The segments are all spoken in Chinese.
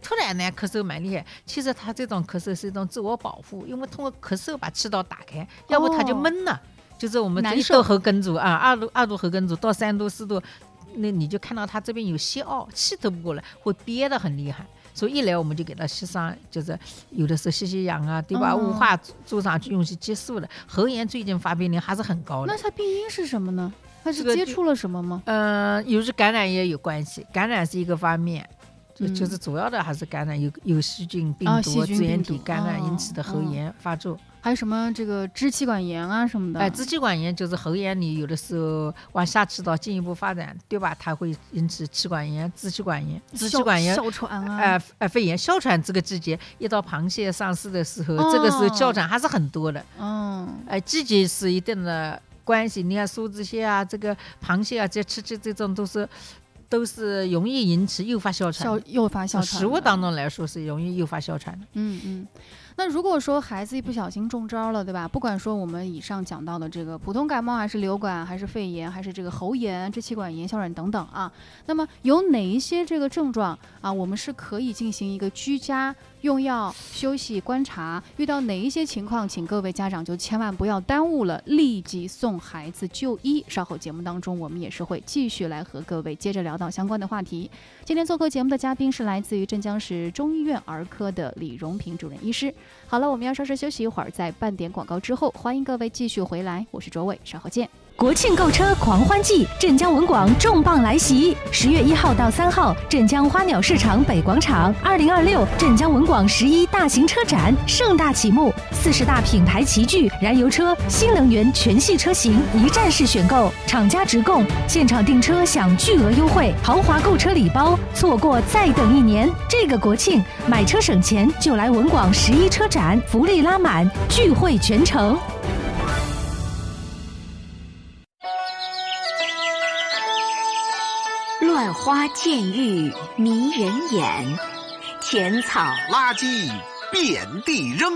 突然呢咳嗽蛮厉害，其实他这种咳嗽是一种自我保护，因为通过咳嗽把气道打开，要不他就闷了。就是我们1度喉根阻啊，2度喉根阻到3度4度，那你就看到他这边有吸凹，气透不过来，会憋得很厉害。所以一来我们就给他吸上，就是有的时候吸氧啊，对吧？雾化做上去用去激素了。喉炎最近发病率还是很高的。 那它病因是什么呢？它是接触了什么吗？ 有时感染也有关系，感染是一个方面。就是主要的还是感染，有细菌、病毒、支原体感染引起的喉炎发作。 还有什么这个支气管炎啊什么的？ 支气管炎就是喉炎，你有的时候往下气道进一步发展，对吧？它会引起气管炎、支气管炎、 哮喘啊， 肺炎、哮喘这个季节一到螃蟹上市的时候，这个时候哮喘还是很多的。季节是一定的关系。你看梭子蟹啊，这个螃蟹啊，这种都是容易引起诱发哮喘，食物当中来说是容易诱发哮喘的。 那如果说孩子一不小心中招了，对吧？不管说我们以上讲到的这个普通感冒，还是流感，还是肺炎，还是这个喉炎、支气管炎、哮喘等等啊，那么有哪一些这个症状啊，我们是可以进行一个居家用药、休息、观察？遇到哪一些情况，请各位家长就千万不要耽误了，立即送孩子就医。稍后节目当中，我们也是会继续来和各位接着聊到相关的话题。今天做客节目的嘉宾是来自于镇江市中医院儿科的李荣平主任医师。好了，我们要稍事休息一会儿，在半点广告之后，欢迎各位继续回来，我是卓伟，稍后见。 国庆购车狂欢季，镇江文广重磅来袭！10月1号到3号，镇江花鸟市场北广场，2026镇江文广11大型车展盛大启幕，40大品牌齐聚，燃油车、新能源全系车型一站式选购，厂家直供，现场订车享巨额优惠，豪华购车礼包，错过再等1年。这个国庆买车省钱就来文广11车展，福利拉满，聚会全城。 乱花渐欲迷人眼，浅草垃圾遍地扔，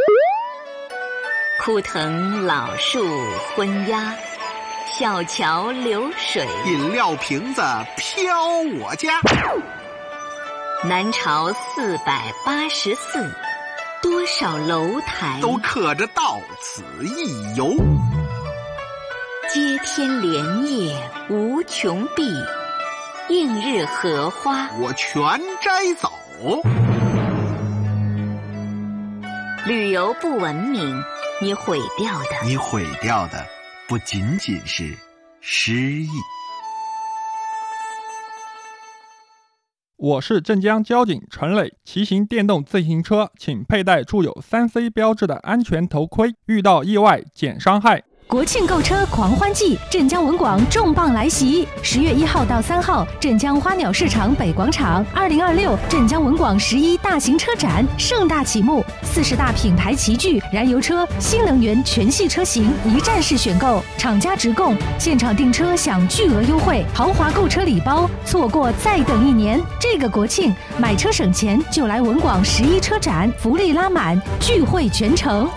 枯藤老树昏鸦，小桥流水， 饮料瓶子飘我家。 南朝484，多少楼台都刻着到此一游。 接天莲叶无穷碧，映日荷花我全摘走。 旅游不文明，你毁掉的不仅仅是诗意。 我是镇江交警陈磊，骑行电动自行车请佩戴注有3C 标志的安全头盔，遇到意外减伤害。 国庆购车狂欢季，镇江文广重磅来袭！10月1号到3号，镇江花鸟市场北广场，2026镇江文广11大型车展盛大启幕，40大品牌齐聚，燃油车、新能源全系车型一站式选购，厂家直供，现场订车享巨额优惠，豪华购车礼包，错过再等1年。这个国庆买车省钱就来文广11车展，福利拉满，聚会全城。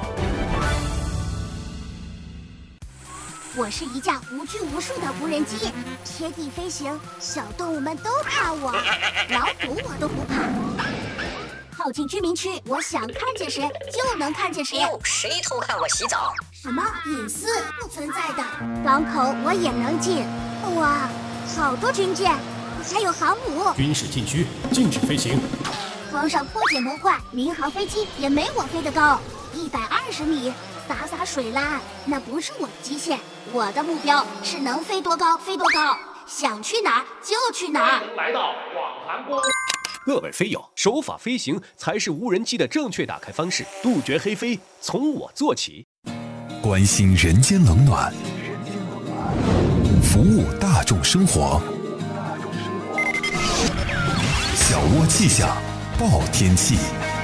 我是一架无拘无束的无人机，贴地飞行，小动物们都怕我，老虎我都不怕。靠近居民区，我想看见谁就能看见谁。 谁偷看我洗澡？ 什么隐私不存在的。港口我也能进。哇，好多军舰，还有航母。 军事禁区，禁止飞行。 皇上破解模块，民航飞机也没我飞得高，120米。洒水啦，那不是我的极限，我的目标是能飞多高飞多高，想去哪儿就去哪儿。 来到广寒宫。各位飞友，守法飞行才是无人机的正确打开方式，杜绝黑飞，从我做起。 关心人间冷暖，服务大众生活。小窝气象报天气。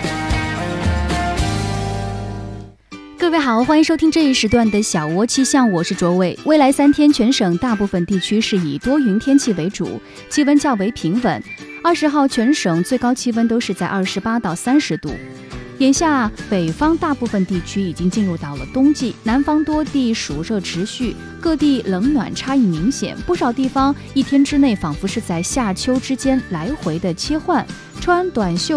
各位好，欢迎收听这一时段的小窝气象，我是卓伟。未来3天，全省大部分地区是以多云天气为主，气温较为平稳。20号全省最高气温都是在28到30度。眼下北方大部分地区已经进入到了冬季，南方多地暑热持续，各地冷暖差异明显，不少地方1天之内仿佛是在夏秋之间来回的切换，穿短袖